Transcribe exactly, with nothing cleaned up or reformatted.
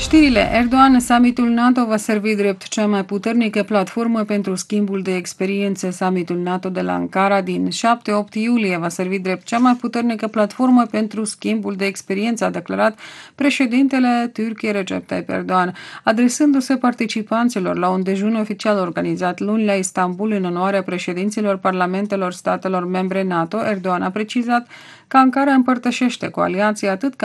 Știrile: Erdogan: summitul NATO va servi drept cea mai puternică platformă pentru schimbul de experiențe. Summitul NATO de la Ankara din șapte opt iulie va servi drept cea mai puternică platformă pentru schimbul de experiențe, a declarat președintele Turciei Recep Tayyip Erdogan, adresându-se participanților la un dejun oficial organizat luni la Istanbul în onoarea președinților parlamentelor statelor membre NATO. Erdogan a precizat că Ankara împărtășește cu aliații atât